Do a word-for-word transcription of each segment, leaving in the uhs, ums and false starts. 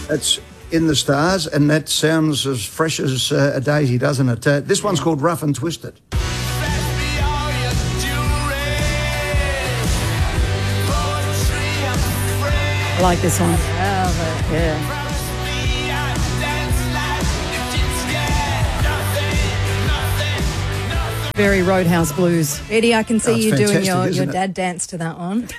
That's In the Stars, and that sounds as fresh as uh, a daisy, doesn't it? Uh, this one's called Rough and Twisted. I like this one. Oh, yeah. Very Roadhouse Blues. Eddie, I can see Oh, it's you doing fantastic, your, isn't your it? dad dance to that one.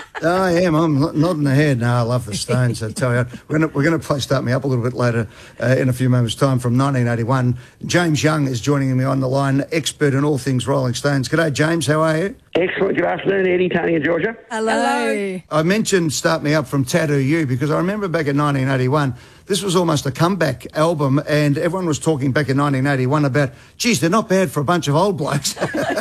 I am. I'm nodding the head. No, I love the Stones. I tell you, we're going we're to play Start Me Up a little bit later uh, in a few moments' time from nineteen eighty-one. James Young is joining me on the line, expert in all things Rolling Stones. G'day, James. How are you? Excellent. Good afternoon, Eddie, Tony and Georgia. Hello. I mentioned Start Me Up from Tattoo You because I remember back in nineteen eighty-one, this was almost a comeback album, and everyone was talking back in nineteen eighty-one about, geez, they're not bad for a bunch of old blokes.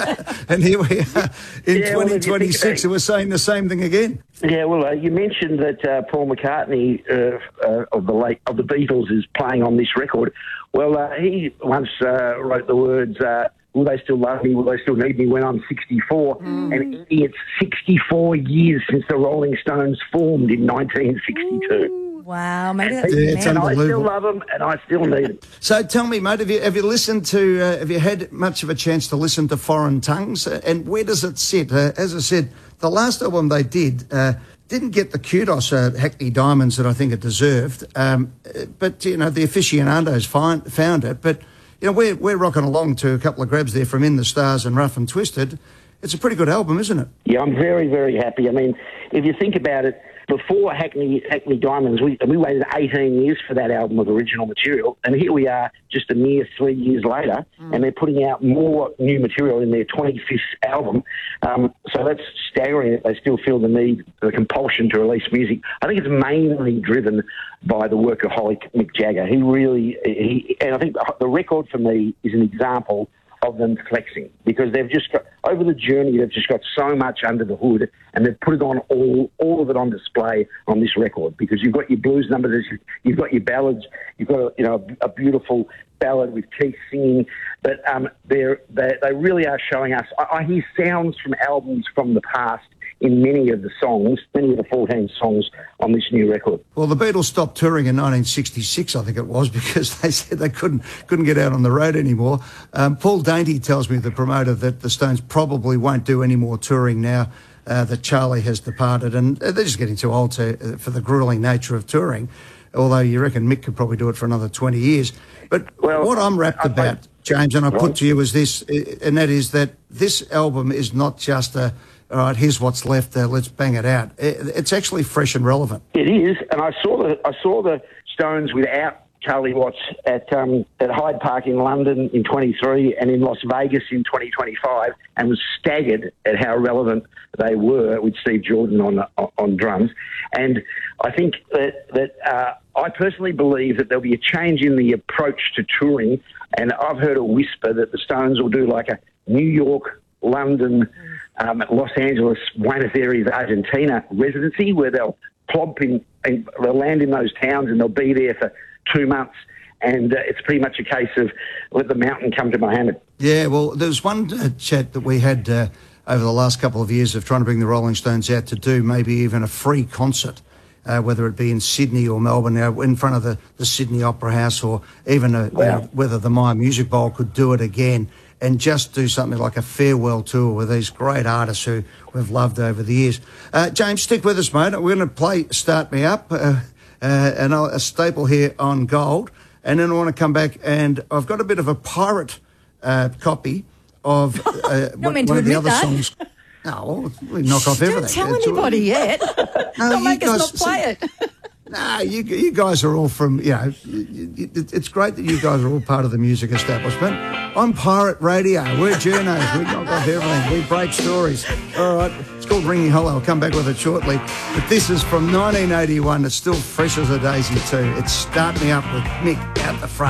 And here we are in Yeah, well, twenty twenty-six, you and we're saying the same thing again. Yeah, well, uh, you mentioned that uh, Paul McCartney uh, uh, of the late of the Beatles is playing on this record. Well, uh, he once uh, wrote the words, uh, "Will they still love me? Will they still need me when I'm sixty-four?" Mm. And Eddie, it's sixty-four years since the Rolling Stones formed in nineteen sixty-two. Ooh, wow, maybe that's Yeah, it's And I still unbelievable. love them, and I still need them. So tell me, mate, have you have you listened to? Uh, have you had much of a chance to listen to Foreign Tongues? Uh, and where does it sit? Uh, as I said, the last album they did uh, didn't get the kudos, uh, Hackney Diamonds, that I think it deserved. Um, uh, but you know, the aficionados find, found it. But you know, we're we're rocking along to a couple of grabs there from In the Stars and Rough and Twisted. It's a pretty good album, isn't it? Yeah, I'm very, very happy. I mean, if you think about it, before Hackney Hackney Diamonds, we we waited eighteen years for that album of original material, and here we are just a mere three years later, mm. and they're putting out more new material in their twenty-fifth album. Um, so that's staggering that they still feel the need, the compulsion to release music. I think it's mainly driven by the workaholic Mick Jagger. He really, he, and I think the record for me is an example of them flexing, because they've just got, over the journey, they've just got so much under the hood, and they've put it on all, all of it on display on this record, because you've got your blues numbers, you've got your ballads, you've got a, you know, a beautiful ballad with Keith singing, but um, they're, they they really are showing us. I, I hear sounds from albums from the past in many of the songs, many of the fourteen songs on this new record. Well, the Beatles stopped touring in nineteen sixty-six, I think it was, because they said they couldn't couldn't get out on the road anymore. Um, Paul Dainty tells me, the promoter, that the Stones probably won't do any more touring now uh, that Charlie has departed, and they're just getting too old to, uh, for the gruelling nature of touring, although you reckon Mick could probably do it for another twenty years. But well, what I'm wrapped I, about, I, James, and I right. put to you is this, and that is that this album is not just a, all right, here's what's left, uh, let's bang it out. It's actually fresh and relevant. It is, and I saw the I saw the Stones without Charlie Watts at um, at Hyde Park in London in twenty-three and in Las Vegas in twenty twenty-five, and was staggered at how relevant they were with Steve Jordan on on drums. And I think that that uh, I personally believe that there'll be a change in the approach to touring, and I've heard a whisper that the Stones will do like a New York, London, um, Los Angeles, Buenos Aires, Argentina residency, where they'll plop in, and they'll land in those towns, and they'll be there for two months. And uh, it's pretty much a case of let the mountain come to Mohammed. Yeah, well, there's one uh, chat that we had uh, over the last couple of years of trying to bring the Rolling Stones out to do maybe even a free concert, uh, whether it be in Sydney or Melbourne, you know, in front of the, the Sydney Opera House, or even a, wow. you know, whether the Myer Music Bowl could do it again, and just do something like a farewell tour with these great artists who we've loved over the years. Uh, James, stick with us, mate. We're going to play Start Me Up, uh, uh, and a staple here on Gold. And then I want to come back, and I've got a bit of a pirate uh, copy of uh, one, one of the other that. songs. No, we knock off Don't everything. tell It's anybody all, yet. no, Don't make guys, us not play see, it. No, you, you guys are all from, you know, it's great that you guys are all part of the music establishment. I'm Pirate Radio. We're journos. We knock off everything. We break stories. All right. It's called Ringing Hollow. I'll come back with it shortly. But this is from nineteen eighty-one. It's still fresh as a daisy too. It's Start Me Up with Mick out the front.